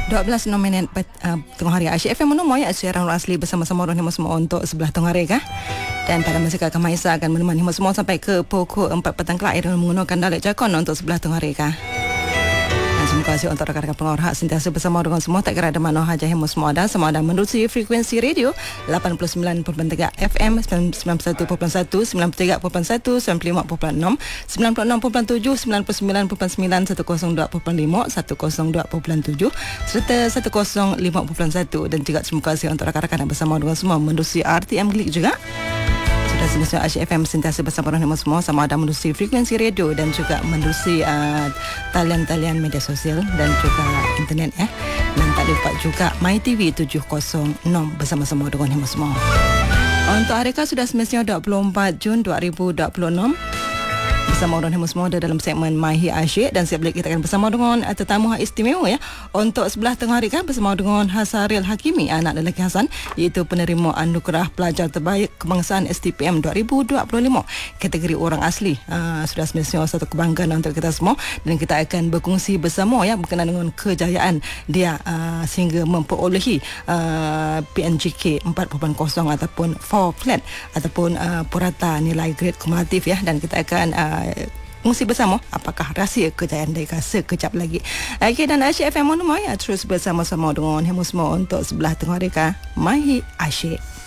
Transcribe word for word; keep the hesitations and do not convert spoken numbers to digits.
dua belas minit uh, tengah hari Asyik F M menemui ya, siaran asli bersama-sama orang Hima semua untuk sebelah tengah hari kah. Dan pada masa akan Maisa akan menemani Hima semua sampai ke pukul empat petang kelak dengan menggunakan dalek jakon untuk sebelah tengah hari kah. Terima kasih untuk rakan-rakan pengaruh hak sentiasa bersama dengan semua tak kira ada mana haja Hima semua ada sama ada menerusi frekuensi radio lapan puluh sembilan perpuluhan tiga F M, sembilan puluh satu perpuluhan satu, sembilan puluh tiga perpuluhan satu, sembilan puluh lima perpuluhan enam, sembilan puluh enam perpuluhan tujuh, sembilan puluh sembilan perpuluhan sembilan, seratus dua perpuluhan lima, seratus dua perpuluhan tujuh, serta seratus lima perpuluhan satu. Dan juga terima kasih untuk rakan-rakan yang bersama dengan semua menerusi R T M Klik juga. Sudah semestinya Asyik F M sentiasa bersama orang semua sama ada menerusi frekuensi radio dan juga menerusi uh, talian-talian media sosial dan juga internet ya. Dan tak lupa juga MyTV tujuh kosong enam bersama-sama dengan semua. Untuk hari ini sudah semestinya dua puluh empat Jun dua ribu dua puluh enam. Bersama orang semua ada dalam segmen Mahi Asyik dan siap kita akan bersama dengan tetamu istimewa ya. Untuk sebelah tengah hari kan bersama dengan Hasaril Hakimi, anak lelaki Hasan, iaitu penerima anugerah pelajar terbaik kebangsaan S T P M dua ribu dua puluh lima kategori orang asli. Uh, sudah semestinya satu kebanggaan untuk kita semua dan kita akan berkongsi bersama ya berkenaan dengan kejayaan dia uh, sehingga memperolehi uh, P N G K empat titik kosong ataupun four flat ataupun uh, purata nilai grade kumulatif ya. Dan kita akan uh, kongsi bersama apakah rahsia kejayaan mereka sekejap lagi. Okey, dan Asyik F M ya, terus bersama-sama dengan Hemu semua untuk sebelah tengah mereka Mahi Asyik.